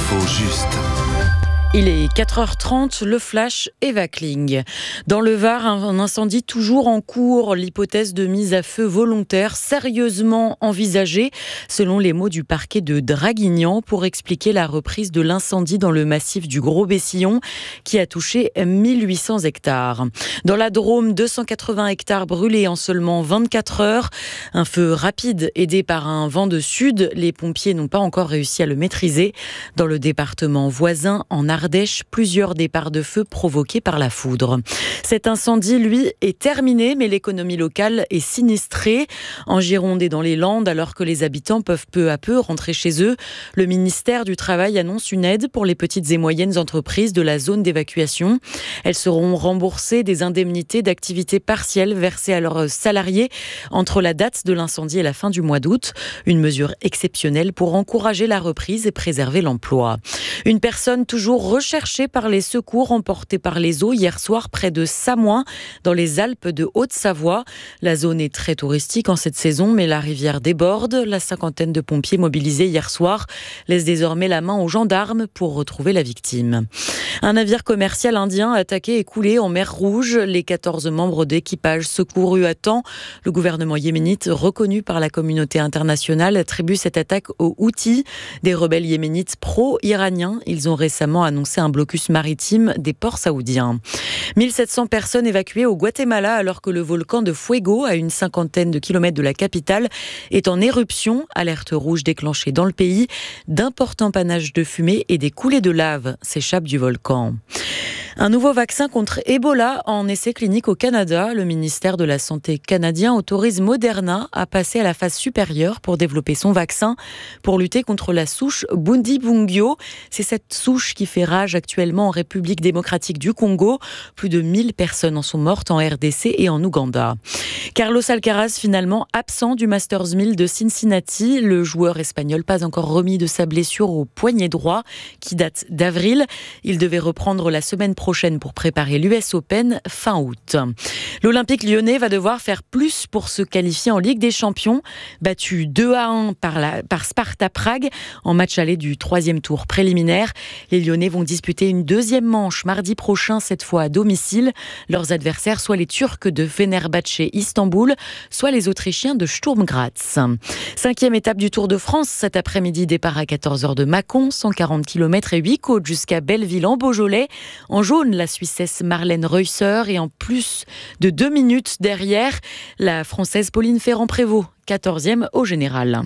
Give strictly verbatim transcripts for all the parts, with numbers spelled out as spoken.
L'info juste. Il est quatre heures trente, le flash Eva Kling. Dans le Var, un incendie toujours en cours. L'hypothèse de mise à feu volontaire sérieusement envisagée, selon les mots du parquet de Draguignan, pour expliquer la reprise de l'incendie dans le massif du Gros-Bessillon, qui a touché mille huit cents hectares. Dans la Drôme, deux cent quatre-vingts hectares brûlés en seulement vingt-quatre heures. Un feu rapide aidé par un vent de sud. Les pompiers n'ont pas encore réussi à le maîtriser. Dans le département voisin, en Ardèche, plusieurs départs de feu provoqués par la foudre. Cet incendie, lui, est terminé, mais l'économie locale est sinistrée. En Gironde et dans les Landes, alors que les habitants peuvent peu à peu rentrer chez eux, le ministère du Travail annonce une aide pour les petites et moyennes entreprises de la zone d'évacuation. Elles seront remboursées des indemnités d'activité partielle versées à leurs salariés entre la date de l'incendie et la fin du mois d'août. Une mesure exceptionnelle pour encourager la reprise et préserver l'emploi. Une personne toujours recherchée par les secours emportée par les eaux hier soir près de Samoin, dans les Alpes de Haute-Savoie. La zone est très touristique en cette saison, mais la rivière déborde. La cinquantaine de pompiers mobilisés hier soir laisse désormais la main aux gendarmes pour retrouver la victime. Un navire commercial indien attaqué et coulé en mer Rouge. Les quatorze membres d'équipage secourus à temps. Le gouvernement yéménite, reconnu par la communauté internationale, attribue cette attaque aux Houthis, des rebelles yéménites pro-iraniens. Ils ont récemment annoncé un blocus maritime des ports saoudiens. mille sept cents personnes évacuées au Guatemala alors que le volcan de Fuego, à une cinquantaine de kilomètres de la capitale, est en éruption. Alerte rouge déclenchée dans le pays. D'importants panaches de fumée et des coulées de lave s'échappent du volcan. Un nouveau vaccin contre Ebola en essai clinique au Canada. Le ministère de la Santé canadien autorise Moderna à passer à la phase supérieure pour développer son vaccin pour lutter contre la souche Bundibugyo. C'est cette souche qui fait rage actuellement en République démocratique du Congo. Plus de mille personnes en sont mortes en R D C et en Ouganda. Carlos Alcaraz, finalement absent du Masters mille de Cincinnati. Le joueur espagnol pas encore remis de sa blessure au poignet droit qui date d'avril. Il devait reprendre la semaine prochaine prochaine pour préparer l'U S Open fin août. L'Olympique lyonnais va devoir faire plus pour se qualifier en Ligue des Champions. Battu deux à un par, la, par Sparta Prague en match aller du troisième tour préliminaire. Les Lyonnais vont disputer une deuxième manche mardi prochain, cette fois à domicile. Leurs adversaires, soit les Turcs de Fenerbahçe Istanbul, soit les Autrichiens de Sturm Graz. Cinquième étape du Tour de France, cet après-midi, départ à quatorze heures de Mâcon, cent quarante kilomètres et huit côtes jusqu'à Belleville en Beaujolais. En jaune, la Suissesse Marlène Reusser et en plus de deux minutes derrière, la Française Pauline Ferrand-Prévot, quatorzième au général.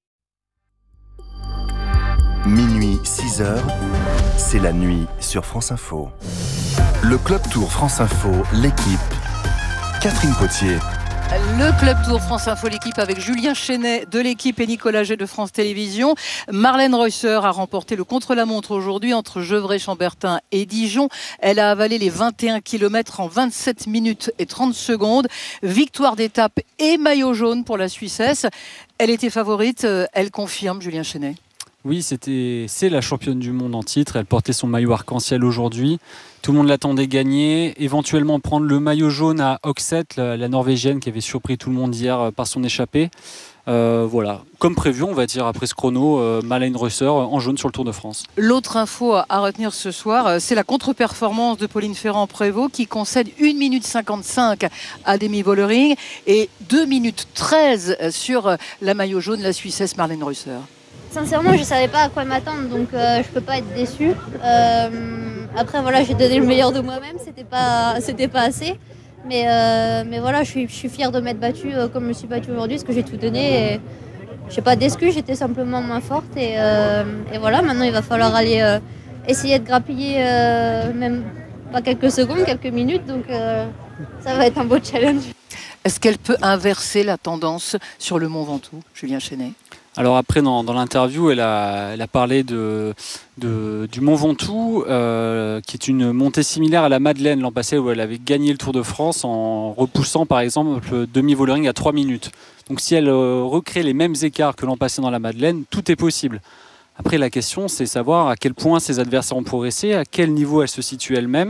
Minuit, six heures, c'est la nuit sur France Info. Le Club Tour France Info, l'équipe, Catherine Potier. Le Club Tour France Info, l'équipe avec Julien Chenet de l'équipe et Nicolas G de France Télévisions. Marlène Reusser a remporté le contre-la-montre aujourd'hui entre Gevrey-Chambertin et Dijon. Elle a avalé les vingt et un kilomètres en vingt-sept minutes et trente secondes. Victoire d'étape et maillot jaune pour la Suissesse. Elle était favorite, elle confirme, Julien Chenet. Oui, c'était, c'est la championne du monde en titre. Elle portait son maillot arc-en-ciel aujourd'hui. Tout le monde l'attendait gagner. Éventuellement prendre le maillot jaune à Oxet, la, la Norvégienne qui avait surpris tout le monde hier par son échappée. Euh, voilà, comme prévu, on va dire, après ce chrono, euh, Marlène Reusser en jaune sur le Tour de France. L'autre info à retenir ce soir, c'est la contre-performance de Pauline Ferrand-Prévot qui concède une minute cinquante-cinq à Demi Vollering et deux minutes treize sur la maillot jaune, la Suissesse Marlène Reusser. Sincèrement, je ne savais pas à quoi m'attendre, donc euh, je ne peux pas être déçue. Euh, après, voilà, j'ai donné le meilleur de moi-même, c'était pas, c'était pas assez. Mais, euh, mais voilà, je suis, je suis fière de m'être battue euh, comme je me suis battue aujourd'hui, parce que j'ai tout donné. Je n'ai pas d'excuses, j'étais simplement moins forte. Et, euh, et voilà, maintenant, il va falloir aller euh, essayer de grappiller, euh, même pas quelques secondes, quelques minutes. Donc, euh, ça va être un beau challenge. Est-ce qu'elle peut inverser la tendance sur le Mont Ventoux, Julien Chenet ? Alors après, dans, dans l'interview, elle a, elle a parlé de, de, du Mont Ventoux, euh, qui est une montée similaire à la Madeleine l'an passé, où elle avait gagné le Tour de France en repoussant par exemple le Demi Vollering à trois minutes. Donc si elle euh, recrée les mêmes écarts que l'an passé dans la Madeleine, tout est possible. Après, la question, c'est savoir à quel point ses adversaires ont progressé, à quel niveau elle se situe elle-même.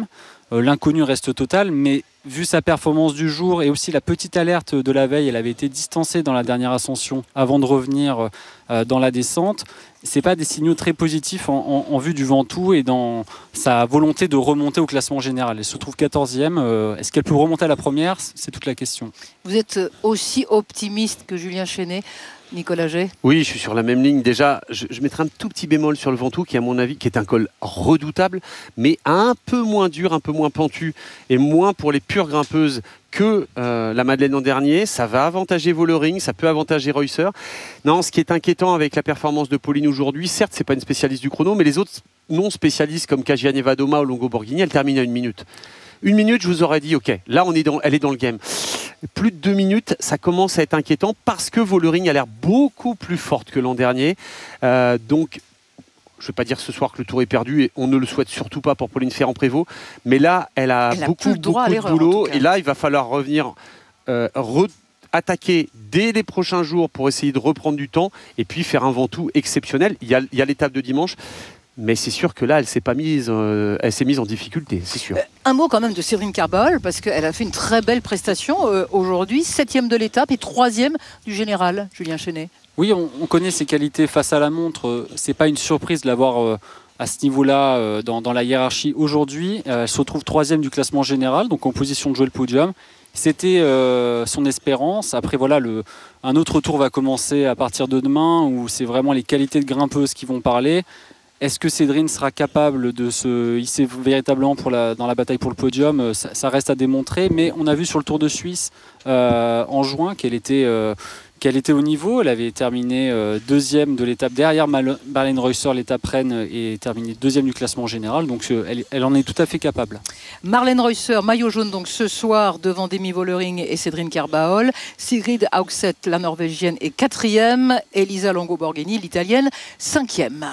euh, l'inconnu reste total, mais vu sa performance du jour et aussi la petite alerte de la veille, elle avait été distancée dans la dernière ascension avant de revenir euh, dans la descente. C'est pas des signaux très positifs en, en, en vue du Ventoux et dans sa volonté de remonter au classement général. Elle se trouve quatorzième. Euh, est-ce qu'elle peut remonter à la première? C'est toute la question. Vous êtes aussi optimiste que Julien Chenet, Nicolas Jay? Oui, je suis sur la même ligne. Déjà, je, je mettrai un tout petit bémol sur le Ventoux, qui à mon avis qui est un col redoutable, mais un peu moins dur, un peu moins pentu et moins pour les pures grimpeuses que euh, la Madeleine l'an dernier. Ça va avantager Vollering, ça peut avantager Reusser. Non, ce qui est inquiétant avec la performance de Pauline aujourd'hui, certes, c'est pas une spécialiste du chrono, mais les autres non spécialistes comme Kajianeva Doma ou Longo Borghini, elle termine à une minute. Une minute, je vous aurais dit, ok, là, on est dans, elle est dans le game. Plus de deux minutes, ça commence à être inquiétant parce que Vollering a l'air beaucoup plus forte que l'an dernier. Euh, donc, je ne vais pas dire ce soir que le tour est perdu et on ne le souhaite surtout pas pour Pauline Ferrand-Prévôt. Mais là, elle a elle beaucoup, a beaucoup de boulot. Et là, il va falloir revenir, euh, re attaquer dès les prochains jours pour essayer de reprendre du temps et puis faire un Ventoux exceptionnel. Il y a, il y a l'étape de dimanche. Mais c'est sûr que là, elle s'est pas mise, euh, elle s'est mise en difficulté, c'est sûr. Un mot quand même de Séverine Carball, parce qu'elle a fait une très belle prestation euh, aujourd'hui, septième de l'étape et troisième du général, Julien Chenet. Oui, on, on connaît ses qualités face à la montre. C'est pas une surprise de l'avoir euh, à ce niveau-là euh, dans, dans la hiérarchie aujourd'hui. Euh, elle se retrouve troisième du classement général, donc en position de jouer le podium. C'était euh, son espérance. Après, voilà, le, un autre tour va commencer à partir de demain, où c'est vraiment les qualités de grimpeuse qui vont parler. Est-ce que Séverine sera capable de se hisser véritablement pour la, dans la bataille pour le podium? ça, ça reste à démontrer, mais on a vu sur le Tour de Suisse euh, en juin qu'elle était, euh, qu'elle était au niveau. Elle avait terminé euh, deuxième de l'étape derrière Marlène Reusser, l'étape reine, et terminé deuxième du classement général. Donc euh, elle, elle en est tout à fait capable. Marlène Reusser, maillot jaune donc ce soir devant Demi Vollering et Séverine Carball. Sigrid Haugset, la norvégienne, est quatrième. Elisa Longo Borghini, l'italienne, cinquième.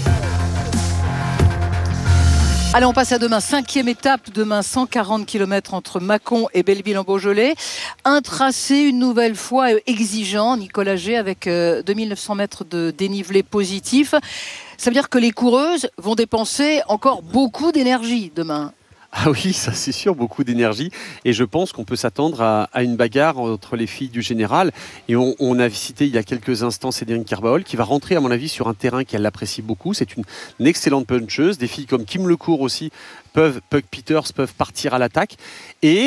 Allez, on passe à demain, cinquième étape, demain cent quarante kilomètres entre Mâcon et Belleville-en-Beaujolais. Un tracé une nouvelle fois exigeant, Nicolas Jay, avec euh, deux mille neuf cents mètres de dénivelé positif. Ça veut dire que les coureuses vont dépenser encore beaucoup d'énergie demain. Ah oui, ça c'est sûr, beaucoup d'énergie. Et je pense qu'on peut s'attendre à, à une bagarre entre les filles du général. Et on, on a cité il y a quelques instants Séverine Carball, qui va rentrer à mon avis sur un terrain qu'elle apprécie beaucoup. C'est une, une excellente puncheuse. Des filles comme Kim Lecourt aussi peuvent, Puck Peters peuvent partir à l'attaque. Et